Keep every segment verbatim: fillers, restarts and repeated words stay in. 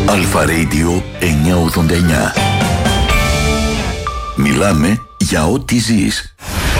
Αλφα Radio εννιακόσια ογδόντα εννιά. Μιλάμε για ό,τι ζεις.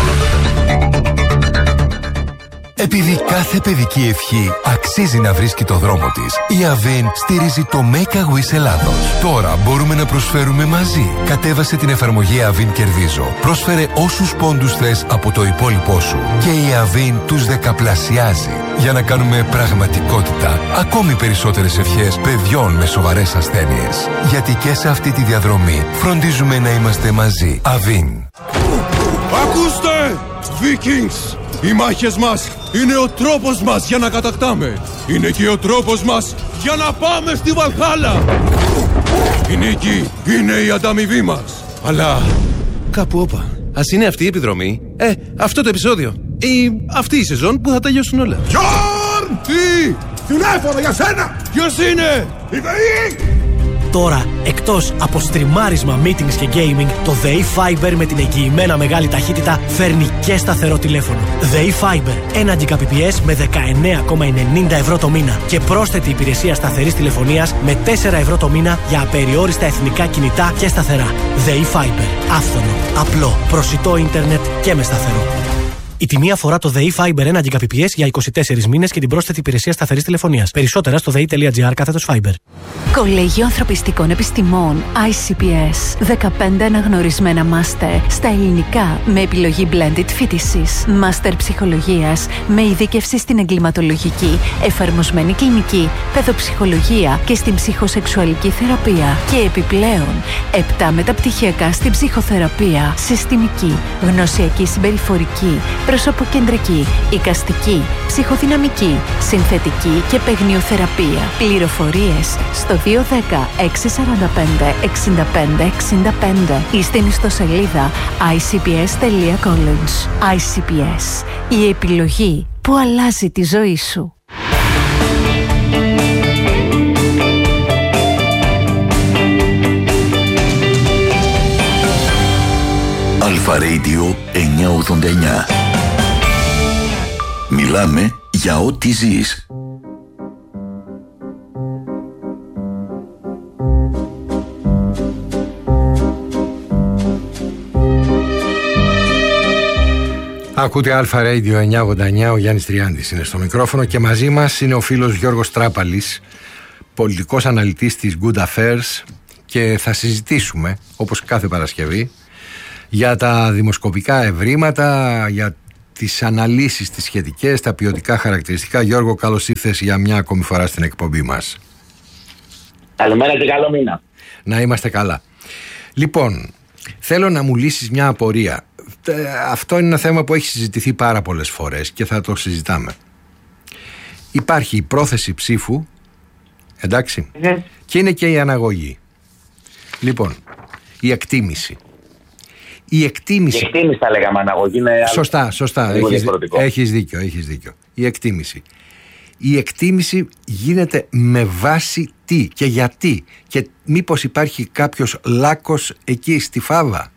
Επειδή κάθε παιδική ευχή αξίζει να βρίσκει το δρόμο της, η Avin στηρίζει το Make a Wish Ελλάδος. Τώρα μπορούμε να προσφέρουμε μαζί. Κατέβασε την εφαρμογή Avin Κερδίζω. Πρόσφερε όσους πόντους θες από το υπόλοιπό σου. Και η Avin τους δεκαπλασιάζει. Για να κάνουμε πραγματικότητα ακόμη περισσότερες ευχές παιδιών με σοβαρές ασθένειες. Γιατί και σε αυτή τη διαδρομή φροντίζουμε να είμαστε μαζί. Avin. Ακούστε! Vikings! Οι μάχες μας είναι ο τρόπος μας για να κατακτάμε. Είναι και ο τρόπος μας για να πάμε στη Βαλχάλα. Η νίκη είναι η ανταμοιβή μας. Αλλά κάπου όπα. Ας είναι αυτή η επιδρομή, ε, αυτό το επεισόδιο ή αυτή η σεζόν που θα τελειώσουν όλα. Γιόρν! Τι! Τηλέφωνο για σένα! Ποιος είναι? Η ΔΕΗ! Τώρα, εκτός από στριμάρισμα, meetings και gaming, το ΔΕΗ Fiber με την εγγυημένα μεγάλη ταχύτητα φέρνει και σταθερό τηλέφωνο. ΔΕΗ Fiber, ένα Gbps με δεκαεννέα κόμμα ενενήντα ευρώ το μήνα και πρόσθετη υπηρεσία σταθερής τηλεφωνίας με τέσσερα ευρώ το μήνα για απεριόριστα εθνικά κινητά και σταθερά. ΔΕΗ Fiber, άφθονο, απλό, προσιτό ίντερνετ και με σταθερό. Η τιμή αφορά το ΔΕΗ Fiber ένα Gbps για είκοσι τέσσερις μήνες και την πρόσθετη υπηρεσία σταθερής τηλεφωνίας. Περισσότερα στο δei.gr κάθετος Fiber. Κολέγιο Ανθρωπιστικών Επιστημών άι σι πι ες. δεκαπέντε αναγνωρισμένα μάστερ στα ελληνικά με επιλογή blended φοιτησης. Μάστερ ψυχολογίας με ειδίκευση στην εγκληματολογική, εφαρμοσμένη κλινική, παιδοψυχολογία και στην ψυχοσεξουαλική θεραπεία. Και επιπλέον, επτά μεταπτυχιακά στην ψυχοθεραπεία, συστημική, γνωσιακή συμπεριφορική, προσωποκεντρική, εικαστική, ψυχοδυναμική, συνθετική και παιγνιοθεραπεία. Πληροφορίες στο δύο ένα μηδέν έξι τέσσερα πέντε έξι πέντε έξι πέντε ή στην ιστοσελίδα άι σι πι ες τελεία college. άι σι πι ες, η επιλογή που αλλάζει τη ζωή σου. Αλφα Radio εννιακόσια ογδόντα εννιά. Μιλάμε για ό,τι ζεις. Ακούτε Αλφα Radio εννιακόσια ογδόντα εννιά, ο Γιάννης Τριάντης είναι στο μικρόφωνο και μαζί μας είναι ο φίλος Γιώργος Τράπαλης, πολιτικός αναλυτής της Good Affairs, και θα συζητήσουμε, όπως κάθε Παρασκευή, για τα δημοσκοπικά ευρήματα, για τις αναλύσεις τις σχετικές, τα ποιοτικά χαρακτηριστικά. Γιώργο, καλώς ήρθες για μια ακόμη φορά στην εκπομπή μας. Καλημέρα και καλό μήνα. Να είμαστε καλά. Λοιπόν, θέλω να μου λύσεις μια απορία. Αυτό είναι ένα θέμα που έχει συζητηθεί πάρα πολλές φορές και θα το συζητάμε. Υπάρχει η πρόθεση ψήφου, εντάξει, mm. και είναι και η αναγωγή. Λοιπόν, η εκτίμηση. Η εκτίμηση. Η εκτίμηση θα λέγαμε, αναγωγή είναι. Σωστά, σωστά. Έχεις, έχεις δίκιο, έχεις δίκιο. Η εκτίμηση. Η εκτίμηση γίνεται με βάση τι και γιατί, και μήπως υπάρχει κάποιος λάκκος εκεί στη φάβα?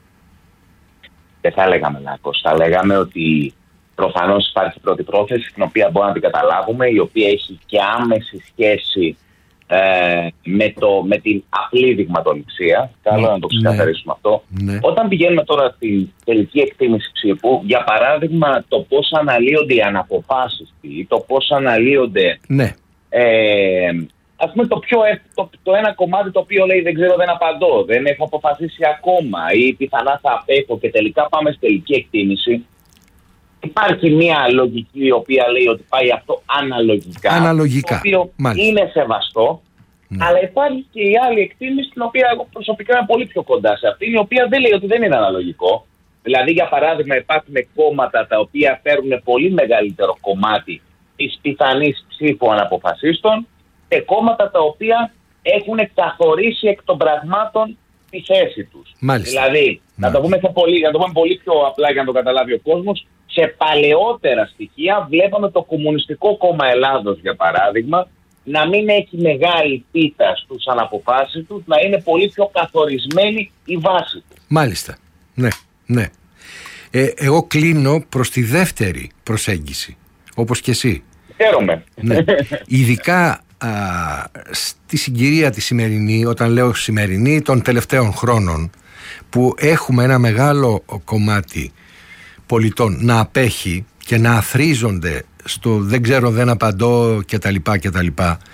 Δεν θα λέγαμε λάκκος. Θα λέγαμε ότι προφανώς υπάρχει πρώτη πρόθεση, την οποία μπορούμε να την καταλάβουμε, η οποία έχει και άμεση σχέση ε, με, το, με την απλή δειγματοληψία. Καλό ναι, να το ξεκαθαρίσουμε ναι, αυτό. Ναι. Όταν πηγαίνουμε τώρα στην τελική εκτίμηση ψήφου, για παράδειγμα, το πώς αναλύονται οι αναποφάσεις ή το πώς αναλύονται. Ναι. Ε, ας πούμε το, πιο, το, το ένα κομμάτι το οποίο λέει δεν ξέρω, δεν απαντώ, δεν έχω αποφασίσει ακόμα ή πιθανά θα απέχω και τελικά πάμε στη τελική εκτίμηση. Υπάρχει μια λογική η οποία λέει ότι πάει αυτό αναλογικά, αναλογικά. Το οποίο μάλιστα είναι σεβαστό, ναι, αλλά υπάρχει και η άλλη εκτίμηση την οποία εγώ προσωπικά είμαι πολύ πιο κοντά σε αυτήν, η οποία δεν λέει ότι δεν είναι αναλογικό. Δηλαδή για παράδειγμα υπάρχουν κόμματα τα οποία παίρνουν πολύ μεγαλύτερο κομμάτι της πιθανής ψήφου αναποφασίστων και κόμματα τα οποία έχουν καθορίσει εκ των πραγμάτων τη θέση τους. Μάλιστα. Δηλαδή, να το, πούμε πολύ, να το πούμε πολύ πιο απλά για να το καταλάβει ο κόσμος, σε παλαιότερα στοιχεία βλέπαμε το Κομμουνιστικό Κόμμα Ελλάδος, για παράδειγμα, να μην έχει μεγάλη πίτα στους αναποφάσεις τους, να είναι πολύ πιο καθορισμένη η βάση του. Μάλιστα. Ναι, ναι. Ε, εγώ κλείνω προς τη δεύτερη προσέγγιση, όπως και εσύ. Χαίρομαι. Ναι. Ειδικά α, στη συγκυρία τη σημερινή, όταν λέω σημερινή, των τελευταίων χρόνων, που έχουμε ένα μεγάλο κομμάτι πολιτών να απέχει και να αθρίζονται στο δεν ξέρω, δεν απαντώ κτλ. κτλ.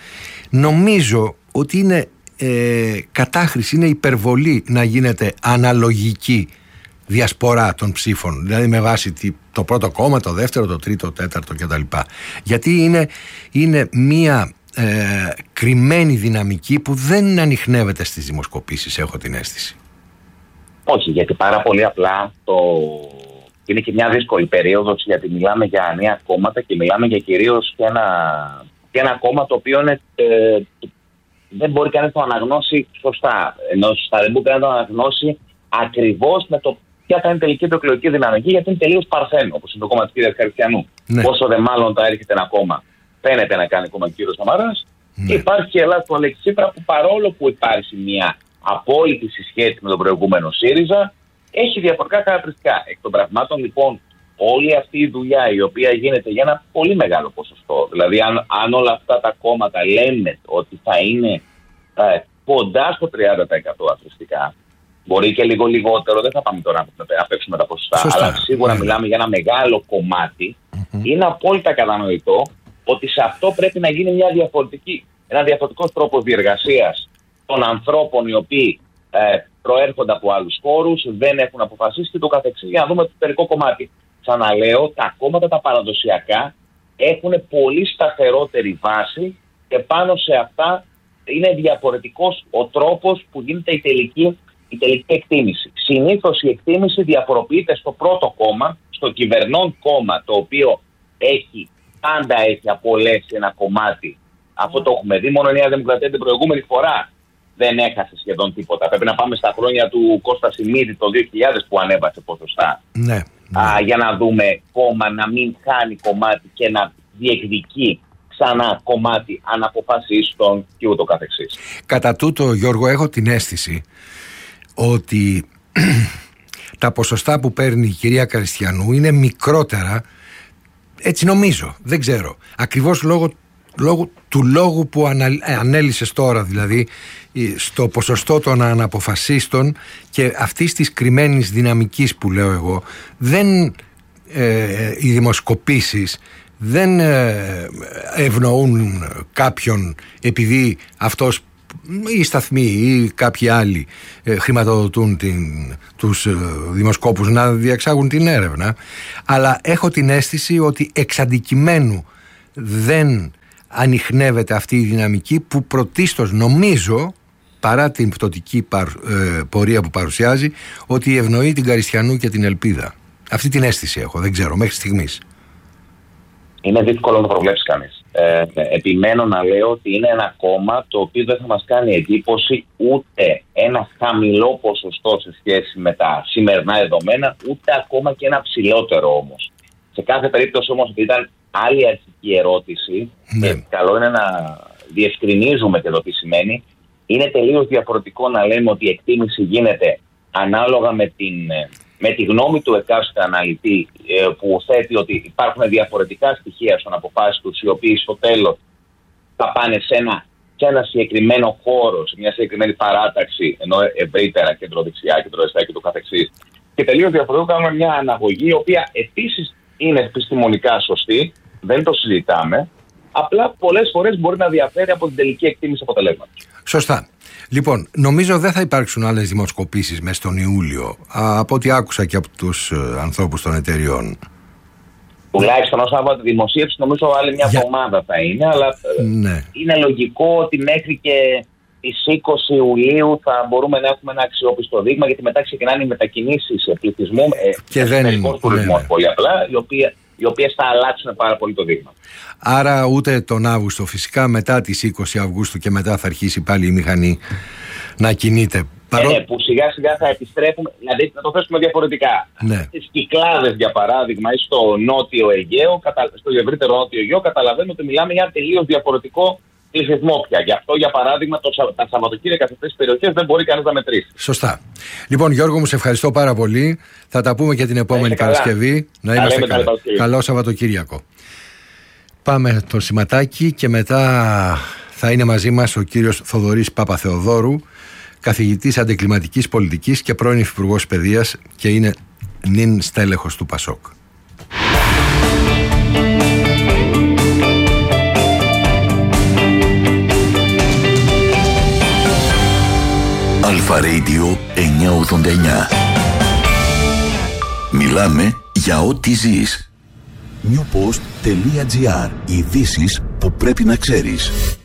Νομίζω ότι είναι ε, κατάχρηση, είναι υπερβολή να γίνεται αναλογική διασπορά των ψήφων, δηλαδή με βάση το πρώτο κόμμα, το δεύτερο, το τρίτο, το τέταρτο κτλ. Γιατί είναι, είναι μία ε, κρυμμένη δυναμική που δεν ανιχνεύεται στις δημοσκοπήσεις, έχω την αίσθηση. Όχι, γιατί πάρα πολύ απλά το... είναι και μια δύσκολη περίοδος, γιατί μιλάμε για νέα κόμματα και μιλάμε για κυρίως και ένα, και ένα κόμμα το οποίο είναι, ε, δεν μπορεί κανείς να το αναγνώσει σωστά. Ενώ σωστά δεν μπορεί κανείς να το αναγνώσει ακριβώς με το ποια θα είναι η τελική του εκλογική δυναμική, γιατί είναι τελείως παρθένο, όπως είναι το κόμμα της κυρίας Χαριστιανού. Ναι. Όσο δε μάλλον θα έρχεται ένα κόμμα, φαίνεται να κάνει κόμμα ο κύριος Σαμαράς. Ναι. Και υπάρχει και η Ελλάδα του Αλεξίπρα, που παρόλο που υπάρχει μια απόλυτη συσχέση με τον προηγούμενο ΣΥΡΙΖΑ, έχει διαφορετικά χαρακτηριστικά. Εκ των πραγμάτων, λοιπόν, όλη αυτή η δουλειά η οποία γίνεται για ένα πολύ μεγάλο ποσοστό, δηλαδή αν, αν όλα αυτά τα κόμματα λένε ότι θα είναι ε, κοντά στο τριάντα τοις εκατό αθρηστικά, μπορεί και λίγο λιγότερο, δεν θα πάμε τώρα να παίξουμε τα ποσοστά, σωστά, αλλά σίγουρα ναι. μιλάμε για ένα μεγάλο κομμάτι, mm-hmm. είναι απόλυτα κατανοητό ότι σε αυτό πρέπει να γίνει μια διαφορετική, ένα διαφορετικός τρόπος διεργασίας των ανθρώπων οι οποίοι ε, προέρχονται από άλλους χώρους, δεν έχουν αποφασίσει και το καθεξής, για να δούμε το τελικό κομμάτι. Ξαναλέω, τα κόμματα τα παραδοσιακά έχουν πολύ σταθερότερη βάση και πάνω σε αυτά είναι διαφορετικός ο τρόπος που γίνεται η τελική, η τελική εκτίμηση. Συνήθως η εκτίμηση διαφοροποιείται στο πρώτο κόμμα, στο κυβερνών κόμμα, το οποίο έχει, πάντα έχει απολέσει ένα κομμάτι. Αυτό το έχουμε δει, μόνο η Νέα Δημοκρατία την προηγούμενη φορά δεν έχασε σχεδόν τίποτα. Πρέπει να πάμε στα χρόνια του Κώστα Σιμίδη το δύο χιλιάδες που ανέβασε ποσοστά. Ναι, ναι. Α, για να δούμε κόμμα να μην χάνει κομμάτι και να διεκδικεί ξανά κομμάτι αναποφασίστων και ούτω καθεξής. Κατά τούτο, Γιώργο, έχω την αίσθηση ότι τα ποσοστά που παίρνει η κυρία Καριστιανού είναι μικρότερα, έτσι νομίζω, δεν ξέρω, ακριβώς λόγω λόγω του λόγου που ανα, ε, ανέλυσες τώρα, δηλαδή στο ποσοστό των αναποφασίστων και αυτής της κρυμμένης δυναμικής που λέω εγώ, δεν ε, οι δημοσκοπήσεις δεν ε, ευνοούν κάποιον επειδή αυτός, οι σταθμοί ή κάποιοι άλλοι ε, χρηματοδοτούν την, τους ε, δημοσκόπους να διεξάγουν την έρευνα, αλλά έχω την αίσθηση ότι εξ αντικειμένου δεν ανιχνεύεται αυτή η δυναμική που πρωτίστως νομίζω, παρά την πτωτική παρ, ε, πορεία που παρουσιάζει, ότι ευνοεί την Καριστιανού και την Ελπίδα. Αυτή την αίσθηση έχω, δεν ξέρω, μέχρι στιγμής. Είναι δύσκολο να το προβλέψει κανείς. Ε, επιμένω να λέω ότι είναι ένα κόμμα το οποίο δεν θα μας κάνει εντύπωση ούτε ένα χαμηλό ποσοστό σε σχέση με τα σημερινά δεδομένα, ούτε ακόμα και ένα ψηλότερο όμως. Σε κάθε περίπτωση όμως, ότι ήταν άλλη αρχική ερώτηση, ναι. και καλό είναι να διευκρινίζουμε και εδώ τι σημαίνει, είναι τελείως διαφορετικό να λέμε ότι η εκτίμηση γίνεται ανάλογα με, την, με τη γνώμη του εκάστοτε αναλυτή, που θέτει ότι υπάρχουν διαφορετικά στοιχεία στον αποφάσεις τους, οι οποίοι στο τέλος θα πάνε σε ένα, σε ένα συγκεκριμένο χώρο, σε μια συγκεκριμένη παράταξη, ενώ ευρύτερα κεντροδεξιά, κεντροαριστερά και το καθεξής. Και τελείως διαφορετικό κάνουμε μια αναγωγή, η οποία επίσης είναι επιστημονικά σωστή, δεν το συζητάμε, απλά πολλές φορές μπορεί να διαφέρει από την τελική εκτίμηση αποτελέσματος. Σωστά. Λοιπόν, νομίζω δεν θα υπάρξουν άλλες δημοσκοπήσεις μέσα στον Ιούλιο, από ό,τι άκουσα και από τους ανθρώπους των εταιριών. Τουλάχιστον όσον αφορά τη δημοσίευση, νομίζω άλλη μια Για... εβδομάδα θα είναι, αλλά ναι. είναι λογικό ότι μέχρι και τις είκοσι Ιουλίου θα μπορούμε να έχουμε ένα αξιόπιστο δείγμα, γιατί μετά ξεκινάνε οι μετακινήσεις πληθυσμού, και δεν είναι τουρισμός, πολύ απλά, οι οποίες, οι οποίες θα αλλάξουν πάρα πολύ το δείγμα. Άρα ούτε τον Αύγουστο, φυσικά μετά τις είκοσι Αυγούστου και μετά θα αρχίσει πάλι η μηχανή να κινείται. Παρό... Ναι, που σιγά σιγά θα επιστρέφουμε, δηλαδή να το θέσουμε διαφορετικά. Ναι. Στις Κυκλάδες, για παράδειγμα, ή στο νότιο Αιγαίο, στο ευρύτερο νότιο Αιγαίο, καταλαβαίνουμε ότι μιλάμε για ένα τελείως διαφορετικό πληθυσμό πια. Γι' αυτό, για παράδειγμα, το, τα Σαββατοκύριακα σε αυτές τις περιοχές δεν μπορεί κανείς να μετρήσει. Σωστά. Λοιπόν, Γιώργο μου, σε ευχαριστώ πάρα πολύ. Θα τα πούμε και την επόμενη Παρασκευή. Να είμαστε καλά. Καλό Σαββατοκύριακο. Πάμε το σηματάκι και μετά θα είναι μαζί μας ο κύριος Θοδωρής Παπαθεοδόρου, καθηγητής αντικλιματικής πολιτικής και πρώην υφυπουργός παιδείας και είναι νυν στέλεχος του Πασόκ. Αλφα Radio εννιακόσια ογδόντα εννιά. Μιλάμε για ό,τι ζεις. newpost.gr. Ειδήσεις που πρέπει να ξέρεις.